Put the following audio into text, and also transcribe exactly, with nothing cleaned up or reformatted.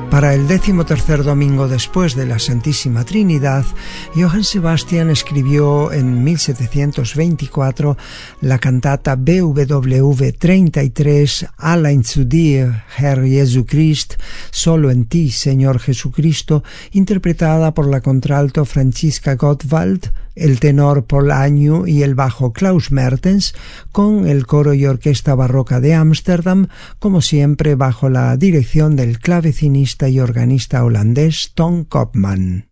Para el decimotercer domingo después de la Santísima Trinidad, Johann Sebastian escribió en mil setecientos veinticuatro la cantata B W V treinta y tres, Allein zu dir, Herr Jesu Christ, solo en ti, Señor Jesucristo, interpretada por la contralto Franziska Gottwald, el tenor Paul Agnew y el bajo Klaus Mertens, con el coro y orquesta barroca de Ámsterdam, como siempre bajo la dirección del clavecinista y organista holandés Ton Koopman.